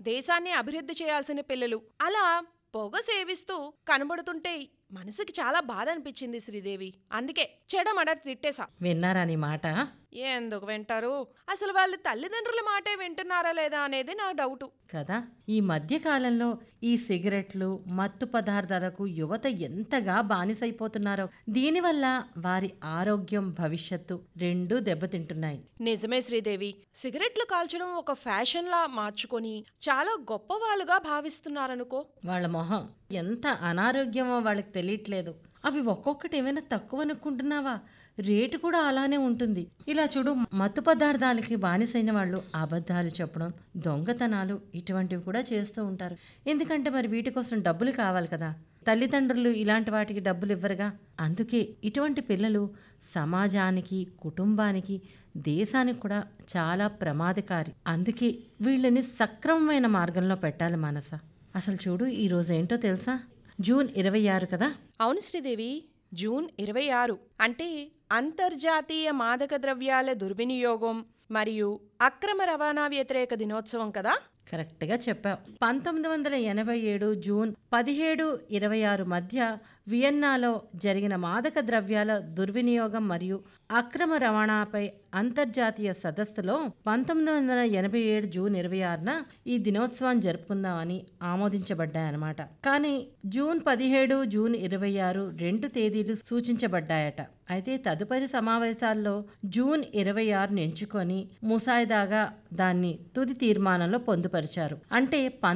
దేశాన్ని అభివృద్ధి చేయాల్సిన పిల్లలు అలా పొగ సేవిస్తూ కనబడుతుంటే మనసుకి చాలా బాధ అనిపించింది శ్రీదేవి. అందుకే చెడమడ తిట్టేశా. విన్నారా నీ మాట? ఎందుకు వింటారు? అసలు వాళ్ళ తల్లిదండ్రుల మాటే వింటున్నారా లేదా అనేది నా డౌటు కదా. ఈ మధ్య కాలంలో ఈ సిగరెట్లు, మత్తు పదార్థాలకు యువత ఎంతగా బానిసైపోతున్నారో, దీనివల్ల వారి ఆరోగ్యం, భవిష్యత్తు రెండూ దెబ్బతింటున్నాయి. నిజమే శ్రీదేవి. సిగరెట్లు కాల్చడం ఒక ఫ్యాషన్లా మార్చుకొని చాలా గొప్పవాళ్ళుగా భావిస్తున్నారనుకో. వాళ్ళ మొహం ఎంత అనారోగ్యమో వాళ్ళకి తెలియట్లేదు. అవి ఒక్కొక్కటి ఏమైనా తక్కువ అనుకుంటున్నావా? రేటు కూడా అలానే ఉంటుంది. ఇలా చూడు, మత్తు పదార్థాలకి బానిసైన వాళ్ళు అబద్ధాలు చెప్పడం, దొంగతనాలు ఇటువంటివి కూడా చేస్తూ ఉంటారు. ఎందుకంటే మరి వీటి కోసం డబ్బులు కావాలి కదా. తల్లిదండ్రులు ఇలాంటి వాటికి డబ్బులు ఇవ్వరుగా. అందుకే ఇటువంటి పిల్లలు సమాజానికి, కుటుంబానికి, దేశానికి కూడా చాలా ప్రమాదకారి. అందుకే వీళ్ళని సక్రమమైన మార్గంలో పెట్టాలి మానస. అసలు చూడు, ఈరోజు ఏంటో తెలుసా? జూన్ 26 కదా. అవును శ్రీదేవి, జూన్ 26 అంటే అంతర్జాతీయ మాదక ద్రవ్యాల దుర్వినియోగం మరియు అక్రమ రవాణా వ్యతిరేక దినోత్సవం కదా. కరెక్ట్గా చెప్పావు. 1987 జూన్ 17-26 మధ్య వియన్నాలో జరిగిన మాదక ద్రవ్యాల దుర్వినియోగం మరియు అక్రమ రవాణాపై అంతర్జాతీయ సదస్సులో 1987 జూన్ 26న ఈ దినోత్సవాన్ని జరుపుకుందామని ఆమోదించబడ్డాయన్నమాట. కానీ జూన్ 17, జూన్ 26 రెండు తేదీలు సూచించబడ్డాయట. అయితే తదుపరి సమావేశాల్లో జూన్ 26ను ఎంచుకొని ముసాయిదాగా దాన్ని తుది తీర్మానంలో పొందుపరిచారు. అంటే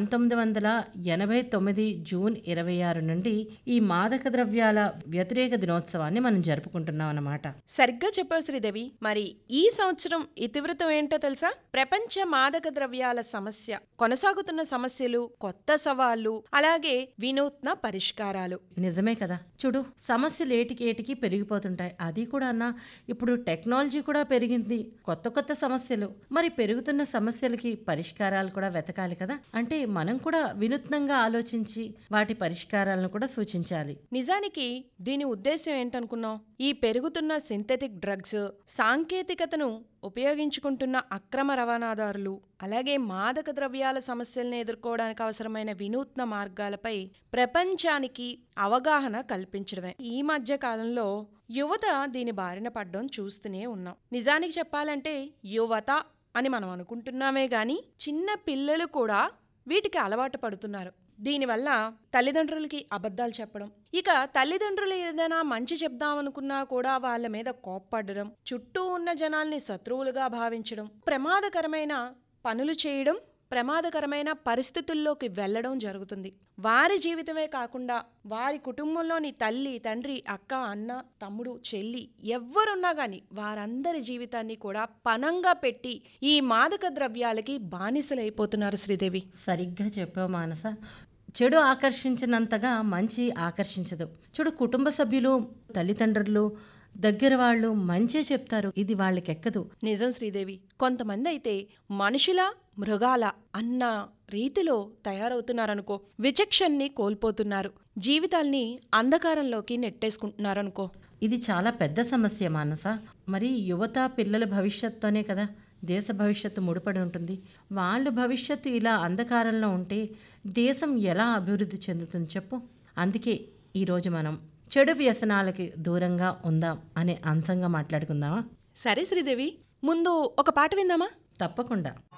1989 జూన్ 26 నుండి ఈ మాదక ద్రవ్యాల వ్యతిరేక దినోత్సవాన్ని మనం జరుపుకుంటున్నాం అన్నమాట. సరిగ్గా చెప్పావు శ్రీదేవి. మరి ఈ సంవత్సరం ఇతివృత్తం ఏంటో తెలుసా? ప్రపంచ మాదక ద్రవ్యాల సమస్య, కొనసాగుతున్న సమస్యలు, కొత్త సవాళ్లు, అలాగే వినూత్న పరిష్కారాలు. నిజమే కదా. చూడు, సమస్యలు ఏటికి పెరిగిపోతుంటాయి. అది కూడా అన్నా, ఇప్పుడు టెక్నాలజీ కూడా పెరిగింది, కొత్త కొత్త సమస్యలు. మరి పెరుగుతున్న సమస్యలకి పరిష్కారాలు కూడా వెతకాలి కదా. అంటే మనం కూడా వినూత్నంగా ఆలోచించి వాటి పరిష్కారాలను కూడా సూచించాలి. నిజానికి దీని ఉద్దేశం ఏంటనుకున్నావు? ఈ పెరుగుతున్న సింథటిక్ డ్రగ్స్, సాంకేతికతను ఉపయోగించుకుంటున్న అక్రమ రవాణాదారులు, అలాగే మాదక ద్రవ్యాల సమస్యలను ఎదుర్కోవడానికి అవసరమైన వినూత్న మార్గాలపై ప్రపంచానికి అవగాహన కల్పించడమే. ఈ మధ్య కాలంలో యువత దీని బారిన పడ్డం చూస్తూనే ఉన్నాం. నిజానికి చెప్పాలంటే యువత అని మనం అనుకుంటున్నామే గాని చిన్న పిల్లలు కూడా వీటికి అలవాటు పడుతున్నారు. దీనివల్ల తల్లిదండ్రులకి అబద్ధాలు చెప్పడం, ఇక తల్లిదండ్రులు ఏదైనా మంచి చెప్దామనుకున్నా కూడా వాళ్ళ మీద కోప్పడడం, చుట్టూ ఉన్న జనాల్ని శత్రువులుగా భావించడం, ప్రమాదకరమైన పనులు చేయడం, ప్రమాదకరమైన పరిస్థితుల్లోకి వెళ్లడం జరుగుతుంది. వారి జీవితమే కాకుండా వారి కుటుంబంలోని తల్లి, తండ్రి, అక్క, అన్న, తమ్ముడు, చెల్లి ఎవ్వరున్నా గాని వారందరి జీవితాన్ని కూడా పనంగా పెట్టి ఈ మాదక ద్రవ్యాలకి బానిసలైపోతున్నారు శ్రీదేవి. సరిగ్గా చెప్పావు మానస. చెడు ఆకర్షించినంతగా మంచి ఆకర్షించదు. చూడు, కుటుంబ సభ్యులు, తల్లిదండ్రులు, దగ్గర వాళ్ళు మంచే చెప్తారు, ఇది వాళ్ళకెక్కదు. నిజం శ్రీదేవి. కొంతమంది అయితే మనుషుల, మృగాల అన్న రీతిలో తయారవుతున్నారనుకో. విచక్షణని కోల్పోతున్నారు, జీవితాల్ని అంధకారంలోకి నెట్టేసుకుంటున్నారనుకో. ఇది చాలా పెద్ద సమస్య మానస. మరి యువత, పిల్లల భవిష్యత్తుతోనే కదా దేశ భవిష్యత్తు ముడిపడి ఉంటుంది. వాళ్ళ భవిష్యత్తు ఇలా అంధకారంలో ఉంటే దేశం ఎలా అభివృద్ధి చెందుతుంది చెప్పు. అందుకే ఈరోజు మనం చెడు వ్యసనాలకి దూరంగా ఉందాం అనే అంశంగా మాట్లాడుకుందామా? సరే శ్రీదేవి, ముందు ఒక పాట విందామా? తప్పకుండా.